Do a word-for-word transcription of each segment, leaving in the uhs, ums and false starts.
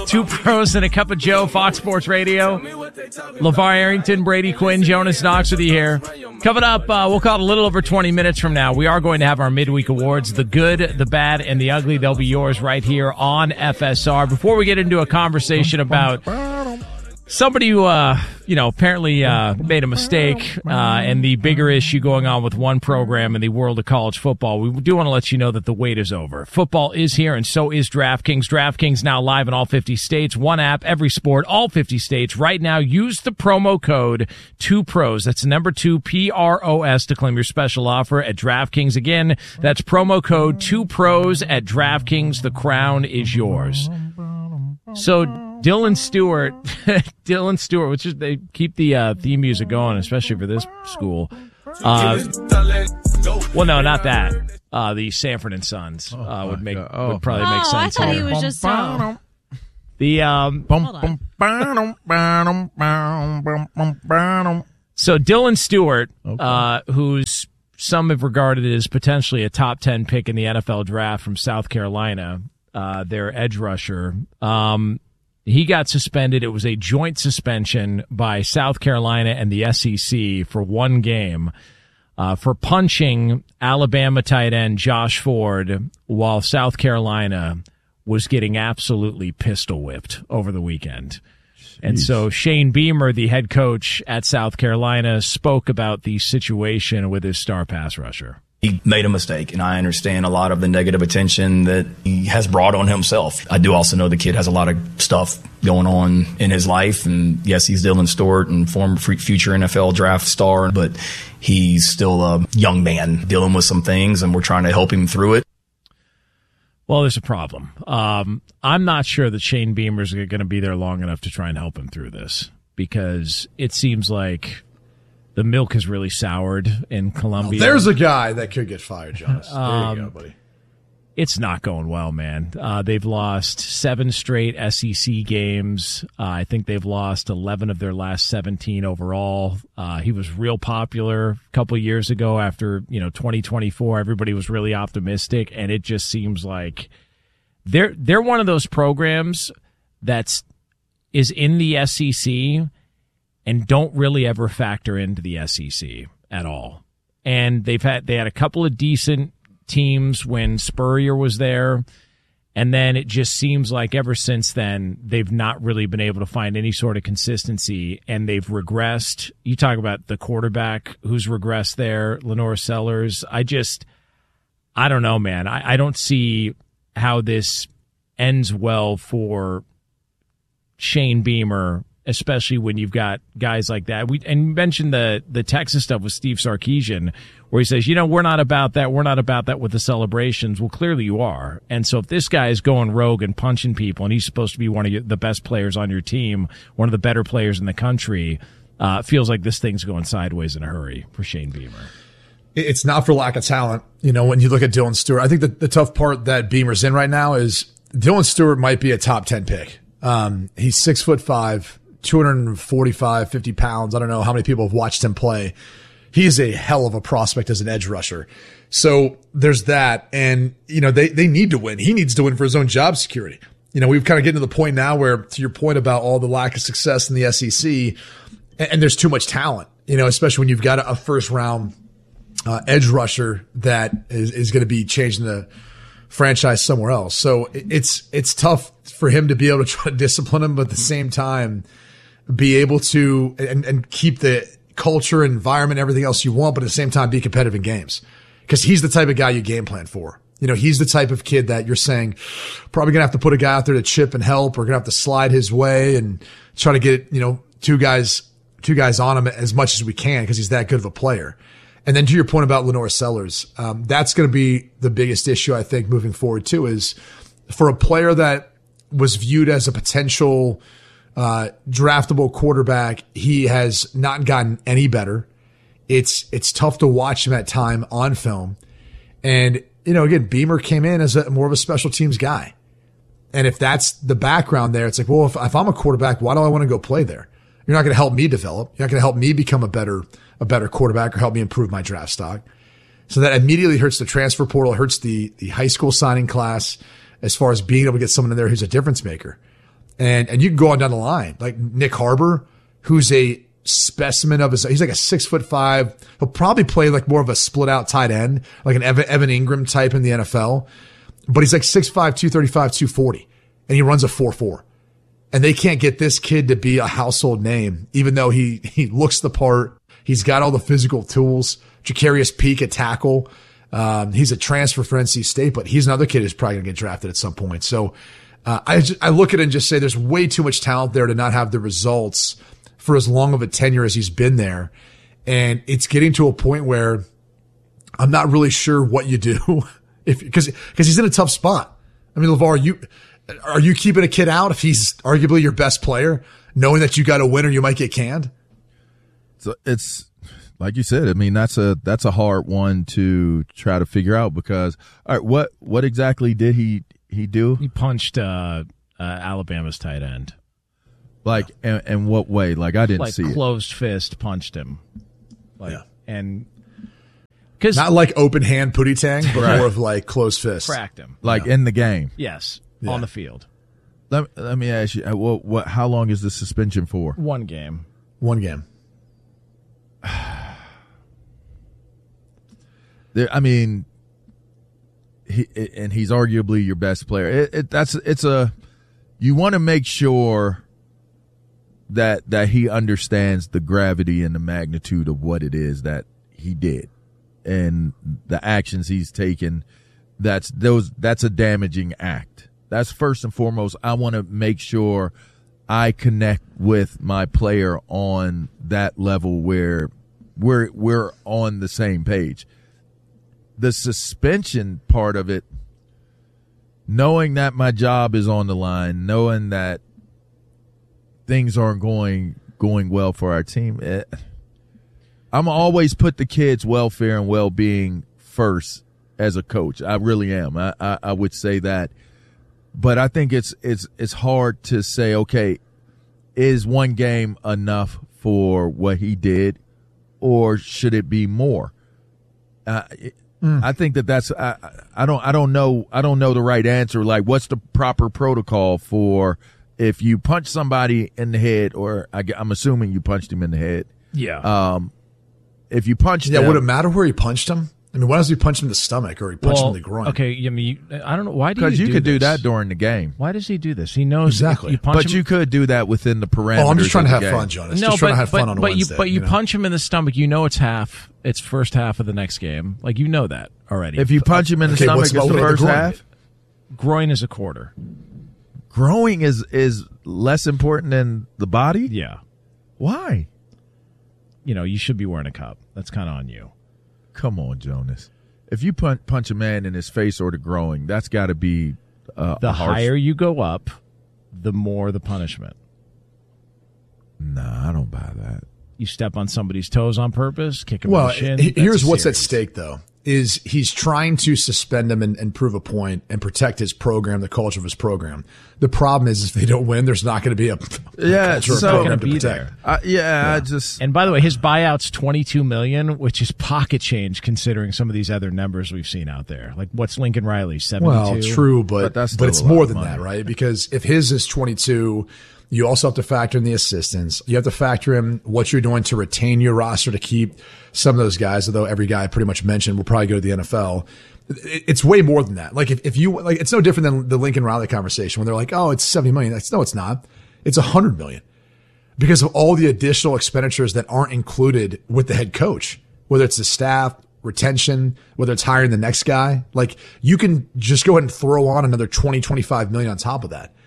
Two Pros and a Cup of Joe, Fox Sports Radio. LeVar Arrington, Brady Quinn, Jonas Knox with you here. Coming up, uh, we'll call it a little over twenty minutes from now. We are going to have our midweek awards, the good, the bad, and the ugly. They'll be yours right here on F S R. Before we get into a conversation about somebody who, uh, you know, apparently uh, made a mistake uh, and the bigger issue going on with one program in the world of college football, we do want to let you know that the wait is over. Football is here, and so is DraftKings. DraftKings now live in all fifty states. One app, every sport, all fifty states. Right now, use the promo code two pros. That's the number two, P R O S, to claim your special offer at DraftKings. Again, that's promo code two pros at DraftKings. The crown is yours. So Dylan Stewart, Dylan Stewart, which is they keep the uh, theme music going, especially for this school. Uh, well, no, not that. Uh, the Sanford and Sons uh, would make oh. would probably make oh, sense. I thought here. he was just so. The um. So Dylan Stewart, okay. uh, who's some have regarded as potentially a top ten pick in the N F L draft from South Carolina, uh, their edge rusher. Um, He got suspended. It was a joint suspension by South Carolina and the S E C for one game uh, for punching Alabama tight end Josh Ford while South Carolina was getting absolutely pistol whipped over the weekend. Jeez. And so Shane Beamer, the head coach at South Carolina, spoke about the situation with his star pass rusher. He made a mistake, and I understand a lot of the negative attention that he has brought on himself. I do also know the kid has a lot of stuff going on in his life, and yes, he's Dylan Stewart and former future N F L draft star, but he's still a young man dealing with some things, and we're trying to help him through it. Well, there's a problem. Um, I'm not sure that Shane Beamer's going to be there long enough to try and help him through this, because it seems like the milk has really soured in Columbia. Oh, there's a guy that could get fired, Jonas. There um, you go, buddy. It's not going well, man. Uh, they've lost seven straight S E C games. Uh, I think they've lost eleven of their last seventeen overall. Uh, he was real popular a couple of years ago after, you know, twenty twenty-four. Everybody was really optimistic, and it just seems like they're they're one of those programs that's is in the S E C and don't really ever factor into the S E C at all. And they've had they had a couple of decent teams when Spurrier was there, and then it just seems like ever since then they've not really been able to find any sort of consistency, and they've regressed. You talk about the quarterback who's regressed there, Lenore Sellers. I just, I don't know, man. I, I don't see how this ends well for Shane Beamer, especially when you've got guys like that. We and you mentioned the the Texas stuff with Steve Sarkisian, where he says, you know, we're not about that. We're not about that with the celebrations. Well, clearly you are. And so if this guy is going rogue and punching people, and he's supposed to be one of your, the best players on your team, one of the better players in the country, uh, feels like this thing's going sideways in a hurry for Shane Beamer. It's not for lack of talent. You know, when you look at Dylan Stewart, I think that the tough part that Beamer's in right now is Dylan Stewart might be a top ten pick. Um, he's six foot five. two forty-five, fifty pounds. I don't know how many people have watched him play. He is a hell of a prospect as an edge rusher. So there's that. And, you know, they, they need to win. He needs to win for his own job security. You know, we've kind of getting to the point now where, to your point about all the lack of success in the S E C, and, and there's too much talent, you know, especially when you've got a, a first round uh, edge rusher that is, is going to be changing the franchise somewhere else. So it's, it's tough for him to be able to try to discipline him, but at the same time, be able to and, and keep the culture, environment, everything else you want, but at the same time be competitive in games. Because he's the type of guy you game plan for. You know, he's the type of kid that you're saying probably gonna have to put a guy out there to chip and help, or gonna have to slide his way and try to get, you know, two guys two guys on him as much as we can because he's that good of a player. And then to your point about Lenore Sellers, um, that's gonna be the biggest issue I think moving forward too, is for a player that was viewed as a potential Uh, draftable quarterback, he has not gotten any better. It's, it's tough to watch him at time on film. And, you know, again, Beamer came in as a more of a special teams guy. And if that's the background there, it's like, well, if, if I'm a quarterback, why do I want to go play there? You're not going to help me develop. You're not going to help me become a better, a better quarterback or help me improve my draft stock. So that immediately hurts the transfer portal, hurts the, the high school signing class as far as being able to get someone in there who's a difference maker. And and you can go on down the line. Like Nick Harbor, who's a specimen of his, he's like a six foot five. He'll probably play like more of a split out tight end, like an Evan, Evan Ingram type in the N F L. But he's like six five, two thirty-five, two forty. And he runs a four four. And they can't get this kid to be a household name, even though he, he looks the part. He's got all the physical tools. Jacarius Peak at tackle. Um, he's a transfer for N C State, but he's another kid who's probably going to get drafted at some point. So, uh, I, just, I look at it and just say there's way too much talent there to not have the results for as long of a tenure as he's been there. And it's getting to a point where I'm not really sure what you do if, cause, cause he's in a tough spot. I mean, LeVar, you, are you keeping a kid out if he's arguably your best player, knowing that you got a winner, you might get canned? So it's like you said. I mean, that's a that's a hard one to try to figure out because all right, what what exactly did he he do? He punched uh, uh, Alabama's tight end. Like, in, in what way? Like, I didn't like see it. Closed fist punched him. Like, yeah. And because not like open hand pootie tang, but right. more of like closed fist. Cracked him. Like yeah. in the game. Yes, yeah. on the field. Let Let me ask you. What what? How long is the suspension for? One game. One game. There, I mean, he and he's arguably your best player. It, it, that's it's a you want to make sure that that he understands the gravity and the magnitude of what it is that he did and the actions he's taken. That's those that's a damaging act. That's first and foremost. I want to make sure I connect with my player on that level where we're we're on the same page. The suspension part of it, knowing that my job is on the line, knowing that things aren't going going well for our team, it, I'm always put the kids' welfare and well-being first as a coach. I really am. I, I, I would say that, but I think it's it's it's hard to say, okay, is one game enough for what he did, or should it be more? Uh, it, Mm. I think that that's I, I don't I don't know I don't know the right answer. Like, what's the proper protocol for if you punch somebody in the head, or I, I'm assuming you punched him in the head. Yeah. Um, if you punched, yeah, them, would it matter where he punched him? I mean, why does he punch him in the stomach or he punched well, him in the groin? Okay, I mean, I don't know why do you because you, do could this? do that during the game. Why does he do this? He knows exactly. You punch but him, you could do that within the parameters. Oh, I'm just trying to of have the game. fun, Jonas. No, just but, trying to have but, fun on but Wednesday. you but you, you know? punch him in the stomach. You know it's half. It's first half of the next game. Like, you know that already. If you punch him in the Okay, stomach, what's it's about the the first groin? half. Groin is a quarter. Growing is is less important than the body. Yeah. Why? You know, you should be wearing a cup. That's kind of on you. Come on, Jonas. If you punch, punch a man in his face or the groin, that's got to be uh, The a harsh. higher you go up, the more the punishment. Nah, I don't buy that. You step on somebody's toes on purpose, kick him Well, in the shin. he- here's that's what's at serious. stake, though, is he's trying to suspend him and, and prove a point and protect his program, the culture of his program. The problem is if they don't win, there's not going to be a, a Yeah, culture of so- program Gonna to be protect. there. Uh, yeah, I just And by the way, his buyout's twenty-two million dollars, which is pocket change considering some of these other numbers we've seen out there. Like, what's Lincoln Riley, seventy-two? Well, true, but But that's but still it's a lot more of than money. that, right? Because if his is twenty-two, you also have to factor in the assistants. You have to factor in what you're doing to retain your roster to keep some of those guys, although every guy I pretty much mentioned will probably go to the N F L. It- It's way more than that. Like if, if you, like, it's no different than the Lincoln Riley conversation when they're like, oh, it's seventy million. That's, no, it's not. It's a hundred million because of all the additional expenditures that aren't included with the head coach, whether it's the staff, retention, whether it's hiring the next guy. Like, you can just go ahead and throw on another twenty, twenty-five million on top of that.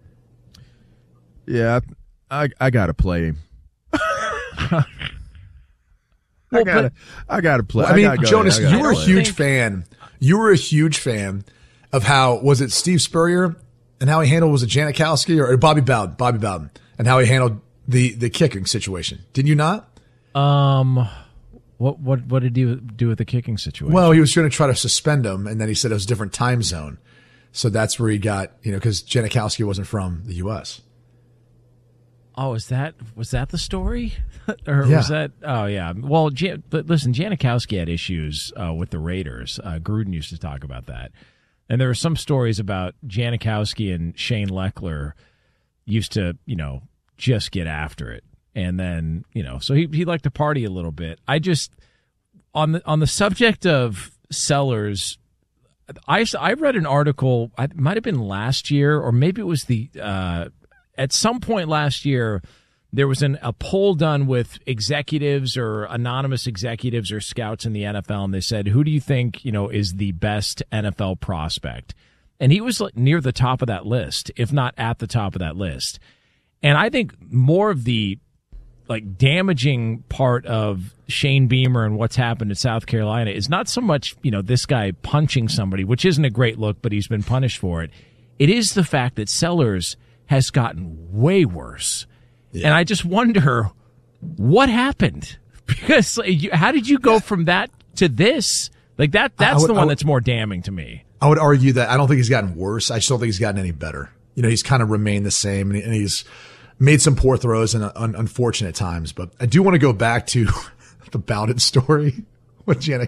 yeah, I I gotta play him. I Well, gotta I gotta play. I mean, gotta go Jonas, ahead. I you gotta were a play. huge think- fan. You were a huge fan of how, was it Steve Spurrier and how he handled, was it Janikowski or, or Bobby Bowden, Bobby Bowden, and how he handled the, the kicking situation. Did you not? Um, what what what did he do with the kicking situation? Well, he was going to try to suspend him, and then he said it was a different time zone. So that's where he got, you know, because Janikowski wasn't from the U S. oh, is that was that the story, or Yeah. was that? Oh, yeah. Well, Jan, but listen, Janikowski had issues uh, with the Raiders. Uh, Gruden used to talk about that, and there were some stories about Janikowski and Shane Leckler used to, you know, just get after it. And then, you know, so he he liked to party a little bit. I just on the on the subject of Sellers, I I read an article. It might have been last year, or maybe it was the uh, at some point last year. There was an, a poll done with executives or anonymous executives or scouts in the N F L, and they said, "Who do you think you know is the best N F L prospect?" And he was like near the top of that list, if not at the top of that list. And I think more of the like damaging part of Shane Beamer and what's happened at South Carolina is not so much you know this guy punching somebody, which isn't a great look, but he's been punished for it. It is the fact that Sellers has gotten way worse. Yeah. And I just wonder what happened, because like, you, how did you go from that to this? Like that, that's would, the one would, that's more damning to me. I would argue that I don't think he's gotten worse. I just don't think he's gotten any better. You know, he's kind of remained the same, and he's made some poor throws in un- unfortunate times. But I do want to go back to the Bowden story with Janet